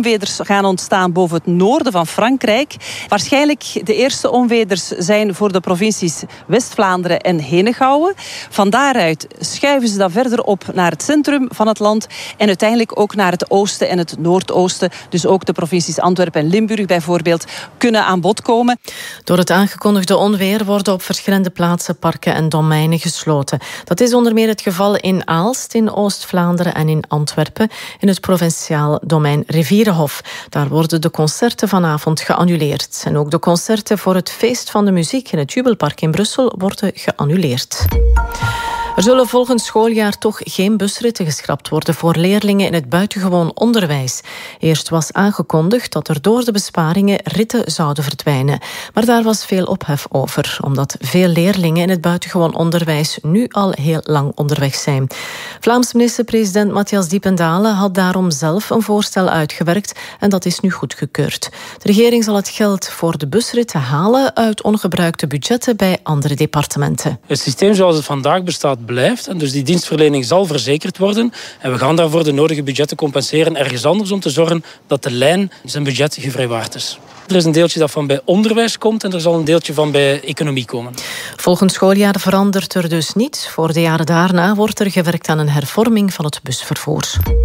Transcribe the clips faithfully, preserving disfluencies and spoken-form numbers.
onweders gaan ontstaan boven het noorden van Frankrijk. Waarschijnlijk de eerste onweders zijn voor de provincies West-Vlaanderen en Henegouwen. Van daaruit schuiven ze dan verder op naar het centrum van het land en uiteindelijk ook naar het oosten en het noordoosten. Dus ook de provincies Antwerpen en Limburg bijvoorbeeld kunnen aan bod komen. Door het aangekondigde onweer worden op verschillende plaatsen parken en domeinen gesloten. Dat is onder meer het geval in Aalst, in Oost-Vlaanderen en in Antwerpen, in het provinciaal domein Rivierenhof. Daar worden de concerten vanavond geannuleerd. En ook de concerten voor het Feest van de Muziek in het Jubelpark in Brussel worden geannuleerd. Er zullen volgend schooljaar toch geen busritten geschrapt worden voor leerlingen in het buitengewoon onderwijs. Eerst was aangekondigd dat er door de besparingen ritten zouden verdwijnen. Maar daar was veel ophef over, omdat veel leerlingen in het buitengewoon onderwijs nu al heel lang onderweg zijn. Vlaams minister-president Matthias Diependalen had daarom zelf een voorstel uitgewerkt en dat is nu goedgekeurd. De regering zal het geld voor de busritten halen uit ongebruikte budgetten bij andere departementen. Het systeem zoals het vandaag bestaat blijft. En dus die dienstverlening zal verzekerd worden. En we gaan daarvoor de nodige budgetten compenseren ergens anders om te zorgen dat de lijn zijn budget gevrijwaard is. Er is een deeltje dat van bij onderwijs komt en er zal een deeltje van bij economie komen. Volgend schooljaar verandert er dus niets. Voor de jaren daarna wordt er gewerkt aan een hervorming van het busvervoer.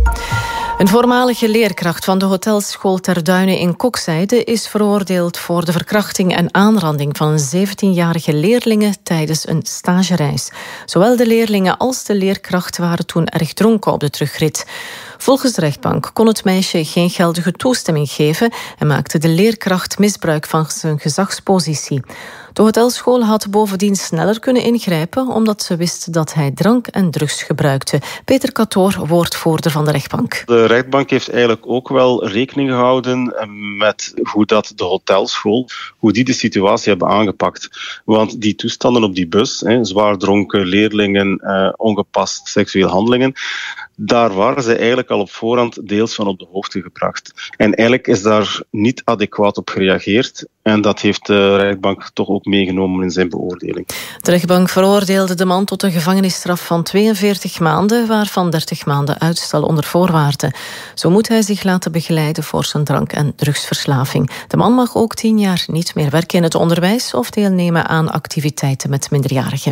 Een voormalige leerkracht van de hotelschool Ter Duinen in Kokzijde is veroordeeld voor de verkrachting en aanranding van een zeventienjarige leerlinge tijdens een stagereis. Zowel de leerlingen als de leerkracht waren toen erg dronken op de terugrit. Volgens de rechtbank kon het meisje geen geldige toestemming geven en maakte de leerkracht misbruik van zijn gezagspositie. De hotelschool had bovendien sneller kunnen ingrijpen omdat ze wist dat hij drank en drugs gebruikte. Peter Catoor, woordvoerder van de rechtbank. De rechtbank heeft eigenlijk ook wel rekening gehouden met hoe dat de hotelschool, hoe die de situatie hebben aangepakt. Want die toestanden op die bus, hè, zwaar dronken leerlingen, eh, ongepast seksuele handelingen, daar waren ze eigenlijk al op voorhand deels van op de hoogte gebracht. En eigenlijk is daar niet adequaat op gereageerd. En dat heeft de rechtbank toch ook meegenomen in zijn beoordeling. De rechtbank veroordeelde de man tot een gevangenisstraf van tweeënveertig maanden, waarvan dertig maanden uitstel onder voorwaarden. Zo moet hij zich laten begeleiden voor zijn drank- en drugsverslaving. De man mag ook tien jaar niet meer werken in het onderwijs of deelnemen aan activiteiten met minderjarigen.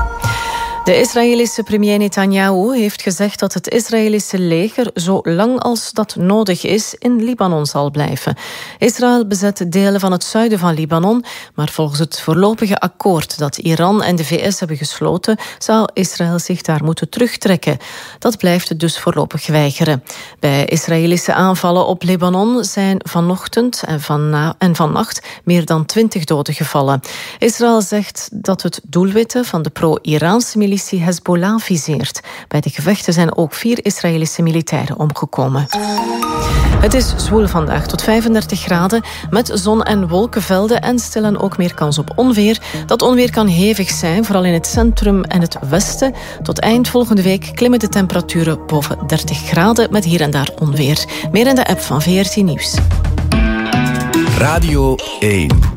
De Israëlische premier Netanyahu heeft gezegd dat het Israëlische leger zo lang als dat nodig is in Libanon zal blijven. Israël bezet delen van het zuiden van Libanon, maar volgens het voorlopige akkoord dat Iran en de V S hebben gesloten, zou Israël zich daar moeten terugtrekken. Dat blijft het dus voorlopig weigeren. Bij Israëlische aanvallen op Libanon zijn vanochtend en, van en vannacht meer dan twintig doden gevallen. Israël zegt dat het doelwitten van de pro-Iraanse militie Hezbollah viseert. Bij de gevechten zijn ook vier Israëlische militairen omgekomen. Het is zwoel vandaag tot vijfendertig graden met zon- en wolkenvelden en stilaan ook meer kans op onweer. Dat onweer kan hevig zijn, vooral in het centrum en het westen. Tot eind volgende week klimmen de temperaturen boven dertig graden met hier en daar onweer. Meer in de app van V R T Nieuws. Radio één.